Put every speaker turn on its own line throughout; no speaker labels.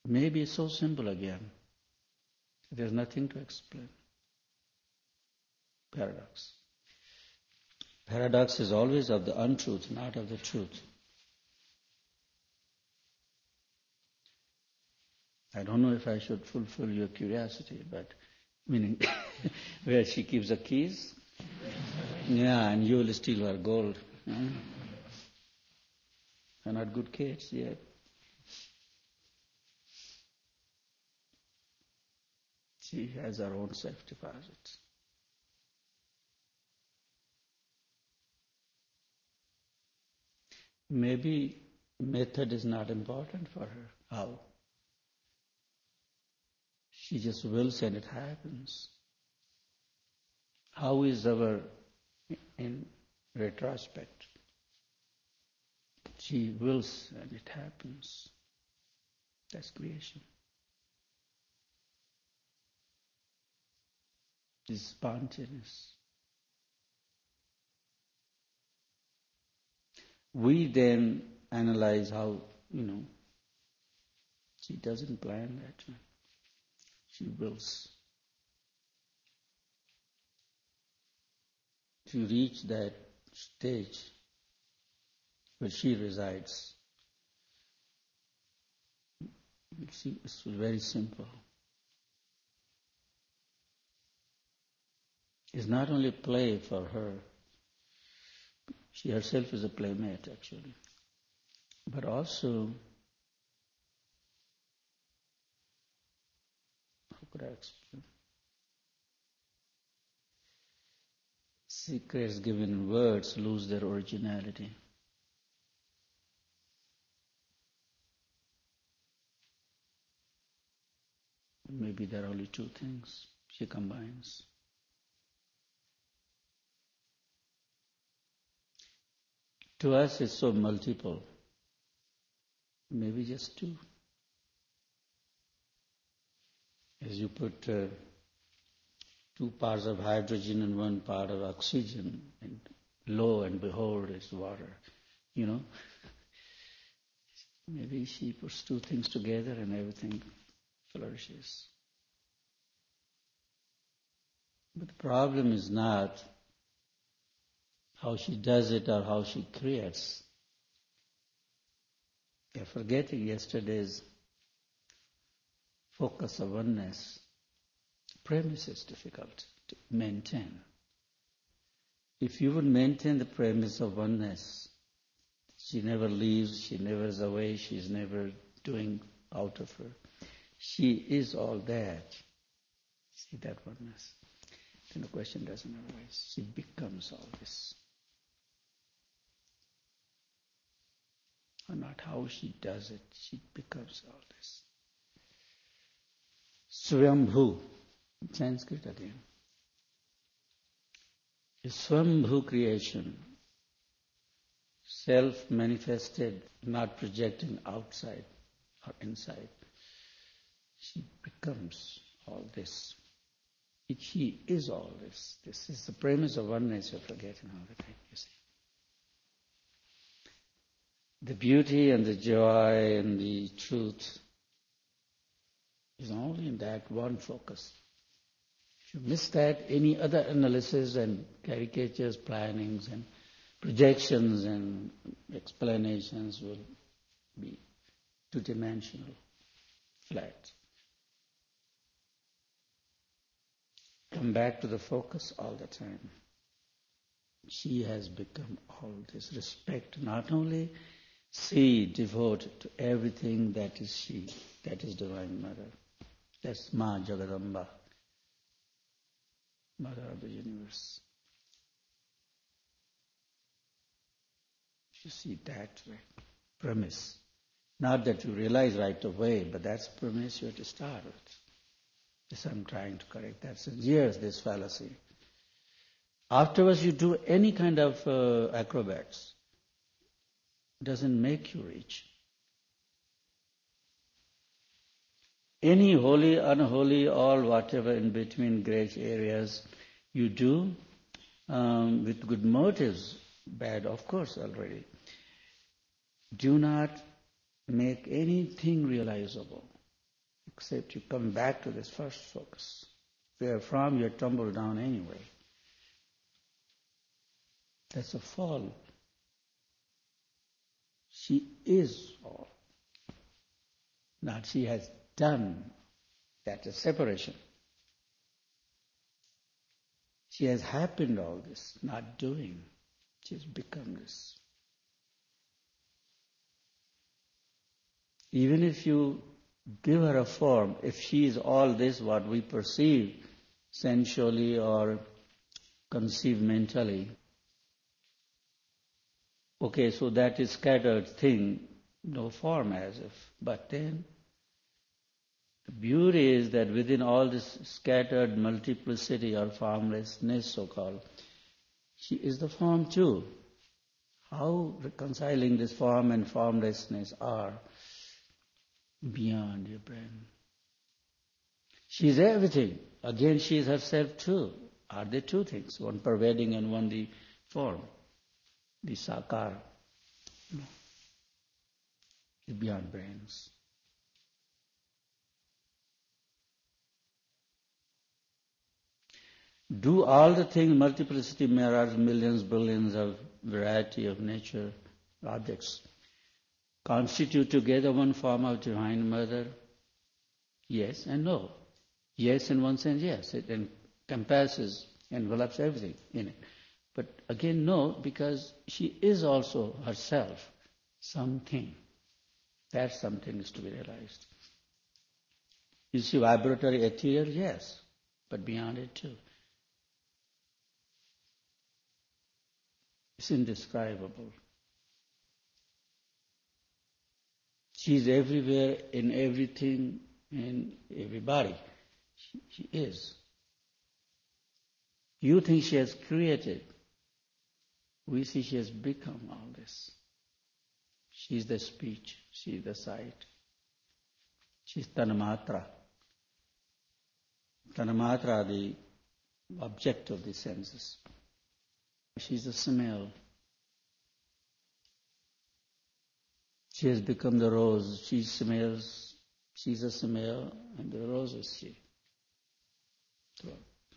Maybe it's so simple again. There's nothing to explain. Paradox. Paradox is always of the untruth, not of the truth. I don't know if I should fulfill your curiosity, but meaning where she keeps the keys, yeah, and you will steal her gold. Huh? They're not good kids yet. She has her own safe deposits. Maybe method is not important for her. How? She just wills and it happens. How is our, in retrospect? She wills and it happens. That's creation. It's spontaneous. We then analyze how, she doesn't plan that. She wills. To reach that stage where she resides, it's very simple. It's not only play for her. She herself is a playmate, actually. But also, how could I explain? Secrets given in words lose their originality. Maybe there are only two things she combines. To us, it's so multiple. Maybe just two. As you put two parts of hydrogen and one part of oxygen, and lo and behold, it's water. Maybe she puts two things together and everything flourishes. But the problem is not how she does it or how she creates. You're forgetting yesterday's focus of oneness. Premise is difficult to maintain. If you would maintain the premise of oneness, she never leaves, she never is away, she's never doing out of her. She is all that. See that oneness? Then the question doesn't arise. She becomes all this. Or not how she does it, she becomes all this. Swambhu, Sanskrit again. A Swambhu creation, self-manifested, not projecting outside or inside. She becomes all this. She is all this. This is the premise of oneness you're forgetting all the time, you see. The beauty and the joy and the truth is only in that one focus. If you miss that, any other analysis and caricatures, plannings and projections and explanations will be two-dimensional, flat. Come back to the focus all the time. She has become all this. Respect, not only see, devote to everything that is she, that is Divine Mother. That's Ma Jagadamba, Mother of the universe. You see that way. Premise. Not that you realize right away, but that's premise you have to start with. This I'm trying to correct that since years, this fallacy. Afterwards you do any kind of acrobats. It doesn't make you reach. Any holy, unholy, all whatever in between gray areas you do with good motives, bad of course already. Do not make anything realizable. except you come back to this first focus. Where from you tumble down anyway. That's a fall. She is all. Not she has done. That's a separation. She has happened all this, not doing. She has become this. Even if you give her a form, if she is all this, what we perceive sensually or conceive mentally, okay, so that is scattered thing, no form as if. But then, the beauty is that within all this scattered multiplicity or formlessness, so-called, she is the form too. How reconciling this form and formlessness are beyond your brain. She is everything. Again, she is herself too. Are there two things? One pervading and one the form, the sakar. No. It's beyond brains. Do all the things, multiplicity, mirrors, millions, billions of variety of nature objects, constitute together one form of Divine Mother? Yes and no. Yes, in one sense, yes. It encompasses, envelops everything in it. But again, no, because she is also herself something. That something is to be realized. You see, vibratory, ethereal, yes, but beyond it too. It's indescribable. She is everywhere, in everything, in everybody. She is. You think she has created. We see she has become all this. She is the speech. She is the sight. She is Tanamatra. Tanamatra, the object of the senses. She is the smell. She has become the rose. She smells. She is a smell, and the rose is she. So,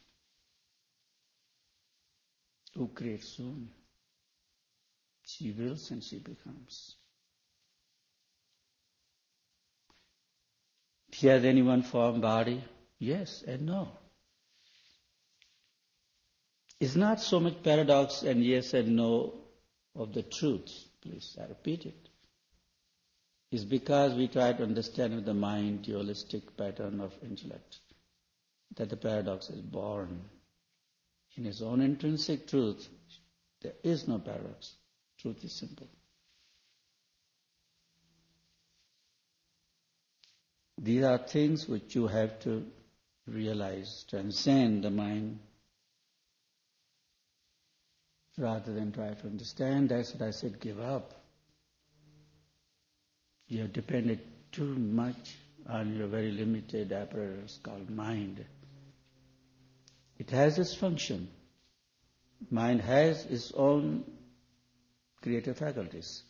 who creates soon? She wills and she becomes. She has any one form, body? Yes and no. It's not so much paradox and yes and no of the truth. Please, I repeat it. It's because we try to understand with the mind, dualistic pattern of intellect, that the paradox is born. In its own intrinsic truth, there is no paradox. Truth is simple. These are things which you have to realize, transcend the mind, rather than try to understand. That's what I said, give up. You have depended too much on your very limited apparatus called mind. It has its function. Mind has its own creative faculties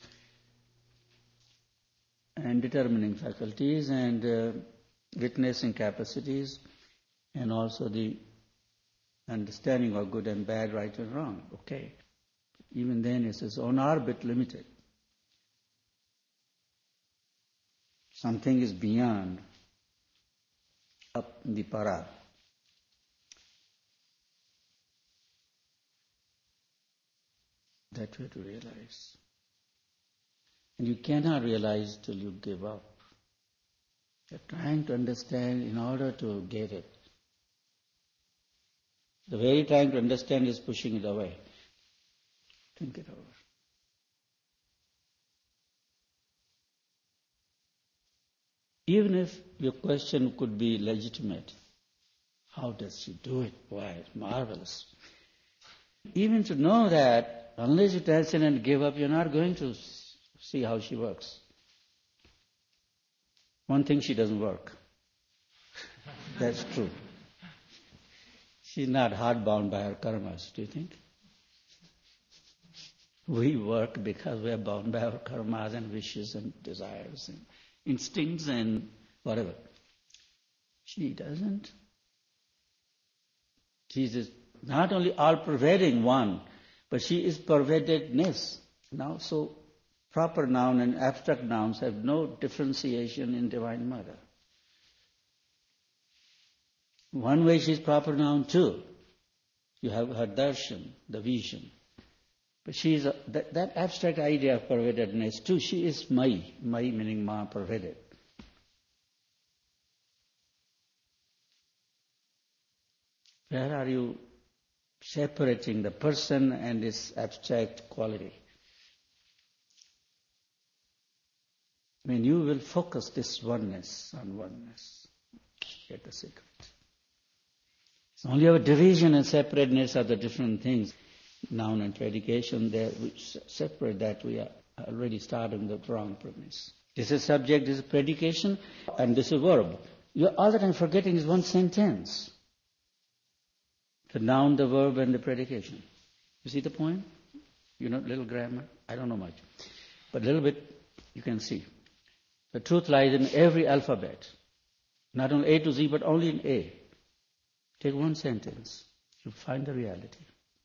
and determining faculties and witnessing capacities, and also the understanding of good and bad, right and wrong. Okay. Even then it's its own orbit limited. Something is beyond, up in the para. That way to realize. And you cannot realize till you give up. You're trying to understand in order to get it. The very trying to understand is pushing it away. Think it over. Even if your question could be legitimate, how does she do it? Why, it's marvelous. Even to know that, unless you transcend and give up, you're not going to see how she works. One thing, she doesn't work. That's true. She's not hard-bound by her karmas, do you think? We work because we are bound by our karmas and wishes and desires and instincts and whatever. She doesn't. She is not only all-pervading one, but she is pervadedness. Now, so proper noun and abstract nouns have no differentiation in Divine Mother. One way she is proper noun too. You have her darshan, the vision. But she is that abstract idea of pervadedness too. She is Mai. Mai meaning Ma, pervaded. Where are you separating the person and its abstract quality? When you will focus this oneness on oneness, get the secret. It's only our division and separateness are the different things. Noun and predication, there we separate that, we are already starting the wrong premise. This is subject, this is predication, and this is verb. You're all the time forgetting is one sentence. The noun, the verb, and the predication. You see the point? You know, little grammar? I don't know much. But a little bit you can see. The truth lies in every alphabet. Not only A to Z, but only in A. Take one sentence. You find the reality.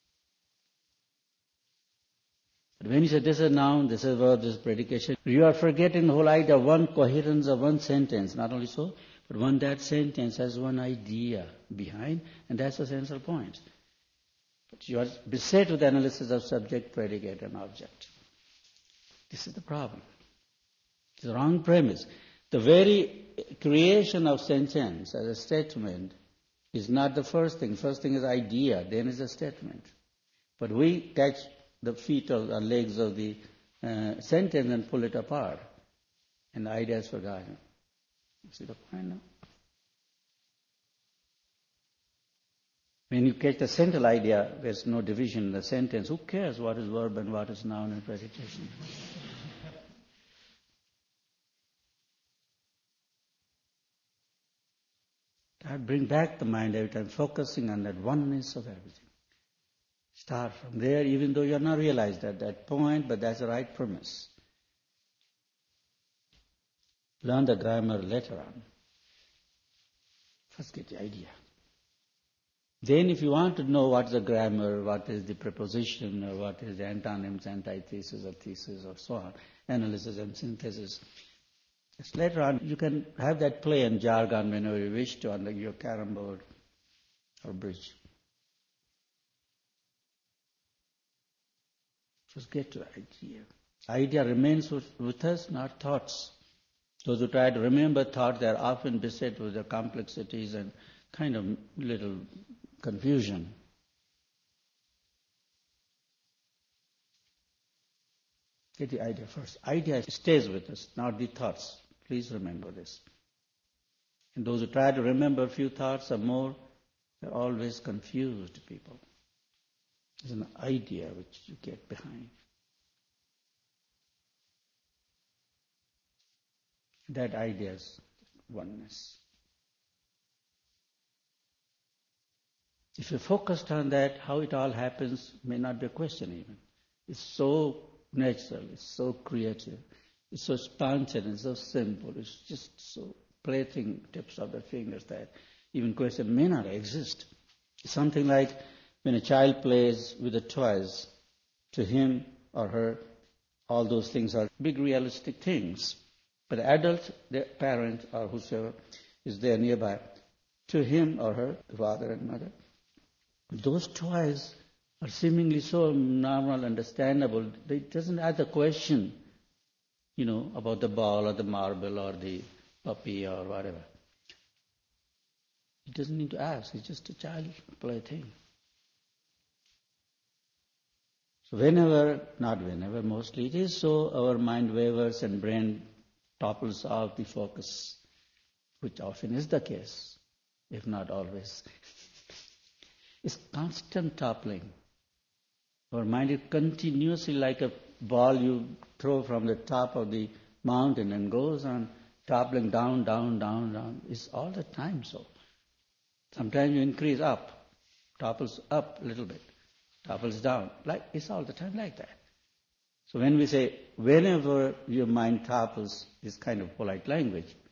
But when you say this is a noun, this is a verb, this is predication, you are forgetting the whole idea of one coherence of one sentence. Not only so, but one that sentence has one idea behind, and that's the central point. But you are beset with analysis of subject, predicate, and object. This is the problem. It's the wrong premise. The very creation of sentence as a statement is not the first thing. First thing is idea, then is a statement. But we catch the feet or the legs of the sentence and pull it apart, and the idea is forgotten. You see the point now? When you catch the central idea, there's no division in the sentence. Who cares what is verb and what is noun and predication? I bring back the mind every time, focusing on that oneness of everything. Start from there, even though you have not realized at that point, but that's the right premise. Learn the grammar later on. First get the idea. Then if you want to know what is the grammar, what is the preposition, or what is the antonyms, antithesis, or thesis, or so on, analysis and synthesis, just later on you can have that play and jargon whenever you wish to on your carom board or bridge. Just get to the idea. Idea remains with us, not thoughts. Those who try to remember thoughts, they are often beset with the complexities and kind of little confusion. Get the idea first. Idea stays with us, not the thoughts. Please remember this. And those who try to remember a few thoughts or more, they're always confused people. There's an idea which you get behind. That idea is oneness. If you're focused on that, how it all happens may not be a question even. It's so natural, it's so creative, it's so spontaneous, it's so simple, it's just so plaything tips of the fingers that even question may not exist. It's something like when a child plays with the toys, to him or her, all those things are big realistic things. But the adult, their parent or whosoever is there nearby, to him or her, the father and mother, those toys are seemingly so normal, understandable. It doesn't ask the question, about the ball or the marble or the puppy or whatever. It doesn't need to ask. It's just a child plaything. So mostly it is so, our mind wavers and brain topples off the focus, which often is the case, if not always. It's constant toppling. Our mind is continuously like a ball you throw from the top of the mountain and goes on toppling down, down, down, down. It's all the time so. Sometimes you increase up, topples up a little bit, topples down. It's all the time like that. So when we say, whenever your mind topples, this kind of polite language,